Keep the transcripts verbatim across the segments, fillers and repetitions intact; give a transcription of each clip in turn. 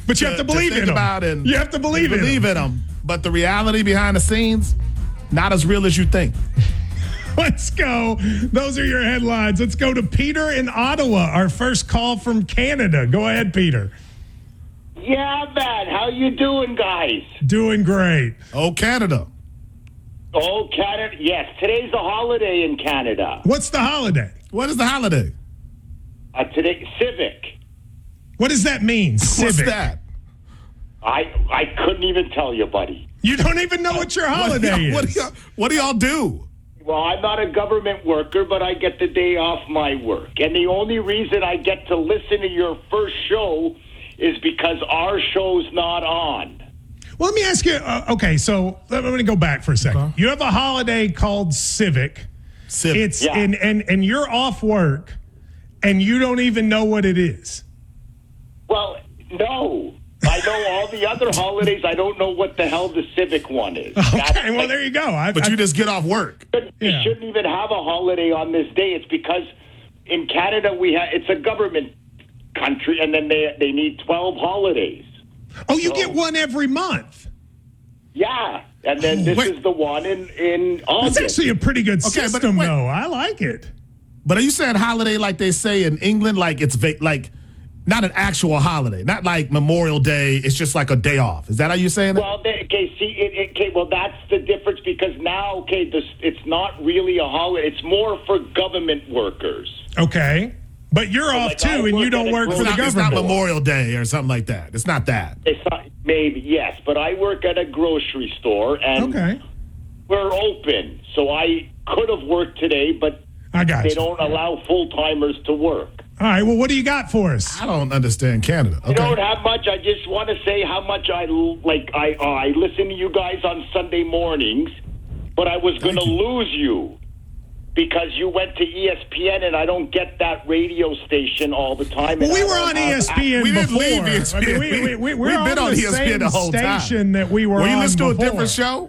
But you have to believe to in them. About and you have to believe in believe them. in them. But the reality behind the scenes, not as real as you think. Let's go. Those are your headlines. Let's go to Peter in Ottawa, our first call from Canada. Go ahead, Peter. Yeah, man. How you doing, guys? Doing great. Oh, Canada. Oh, Canada. Yes, today's a holiday in Canada. What's the holiday? What is the holiday? Uh, today, Civic. What does that mean, civic? What's that? I I couldn't even tell you, buddy. You don't even know what your holiday what do is. y'all, what do y'all do? Well, I'm not a government worker, but I get the day off my work. And the only reason I get to listen to your first show is because our show's not on. Well, let me ask you. Uh, okay, so I'm going to go back for a second. Okay. You have a holiday called Civic. Civic. It's Yeah. and, and and you're off work, and you don't even know what it is. Well, no. I know all the other holidays. I don't know what the hell the Civic one is. Okay, That's well like- there you go. I, But I, you just get off work. We Yeah. shouldn't even have a holiday on this day. It's because in Canada we have it's a government country, and then they they need twelve holidays. oh, you so- get one every month. Yeah, and then this wait. is the one in in That's August. actually a pretty good Okay, but system, wait. though. I like it. But are you saying holiday like they say in England, like it's va- like not an actual holiday, not like Memorial Day? It's just like a day off. Is that how you're saying it? Well, they, okay, see, it, it, okay, well, that's the difference because now, okay, this it's not really a holiday. It's more for government workers. Okay, but you're off like, I too, and you work don't at a work for grocery the it's, not, it's not government. Memorial Day or something like that. It's not that. It's not, maybe yes, but I work at a grocery store, and Okay, we're open, so I could have worked today, but I got they you. don't allow full timers to work. All right. Well, what do you got for us? I don't understand Canada. I don't Okay. have much. I just want to say how much I l- like. I uh, I listen to you guys on Sunday mornings, but I was going to Thank you. lose you because you went to E S P N, and I don't get that radio station all the time. Well, and we I were don't on have E S P N We didn't before. leave E S P N. I mean, we, we, we, we're We've on been on the E S P N same the whole time. station that we were Were you on listening to a before. different show?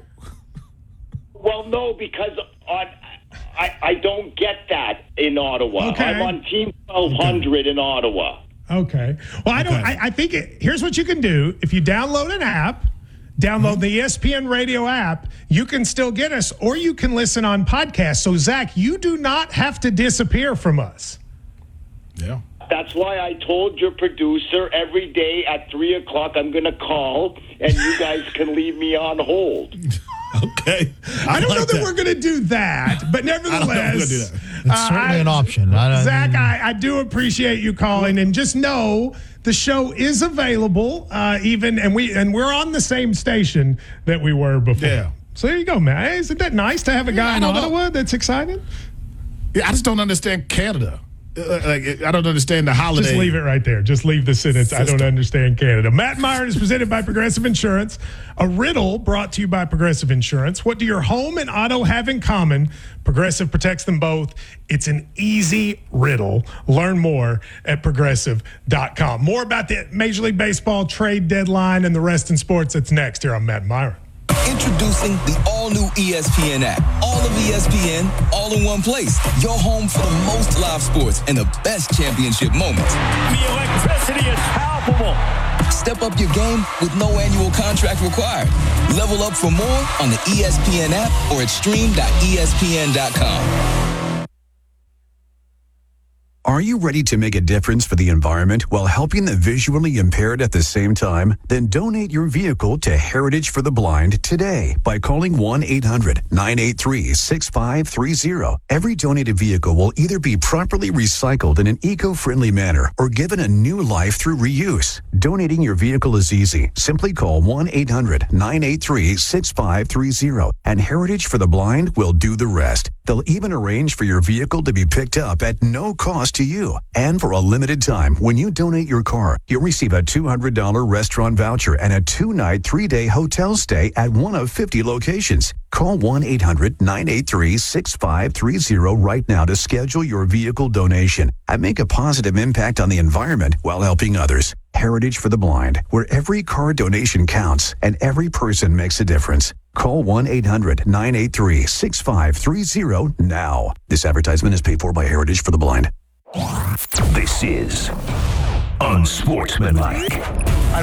Well, no, because on I I don't get that in Ottawa. Okay. I'm on Team twelve hundred in Ottawa. Okay. Well, I don't. Okay. I, I think it, here's what you can do: if you download an app, download Mm-hmm. the E S P N Radio app, you can still get us, or you can listen on podcast. So, Zach, you do not have to disappear from us. Yeah. That's why I told your producer every day at three o'clock I'm going to call, and you guys can leave me on hold. Okay. I, don't like know that, we're going to do that, but I don't know if we're nevertheless, gonna do that. It's uh, certainly I- an option. I don't, Zach, I, I do appreciate you calling, and just know the show is available. Uh, even and we and we're on the same station that we were before. Yeah. So there you go, man. Hey, isn't that nice to have a guy I in don't know. Ottawa that's excited? Yeah, I just don't understand Canada. Uh, like, I don't understand the holiday. Just leave it right there. Just leave the sentence. I don't System. understand Canada. Matt Myron is presented by Progressive Insurance. A riddle brought to you by Progressive Insurance. What do your home and auto have in common? Progressive protects them both. It's an easy riddle. Learn more at progressive dot com. More about the Major League Baseball trade deadline and the rest in sports. That's next here on Matt Myron. Introducing the all-new E S P N app. All of E S P N, all in one place. Your home for the most live sports and the best championship moments. The electricity is palpable. Step up your game with no annual contract required. Level up for more on the E S P N app or at stream dot E S P N dot com. Are you ready to make a difference for the environment while helping the visually impaired at the same time? Then donate your vehicle to Heritage for the Blind today by calling one eight hundred nine eight three six five three zero. Every donated vehicle will either be properly recycled in an eco-friendly manner or given a new life through reuse. Donating your vehicle is easy. Simply call one eight hundred nine eight three six five three zero and Heritage for the Blind will do the rest. They'll even arrange for your vehicle to be picked up at no cost to you. And for a limited time, when you donate your car, you'll receive a two hundred dollars restaurant voucher and a two-night, three-day hotel stay at one of fifty locations. Call one eight hundred nine eight three six five three zero right now to schedule your vehicle donation and make a positive impact on the environment while helping others. Heritage for the Blind, where every car donation counts and every person makes a difference. Call one eight hundred nine eight three six five three zero now. This advertisement is paid for by Heritage for the Blind. This is Unsportsmanlike.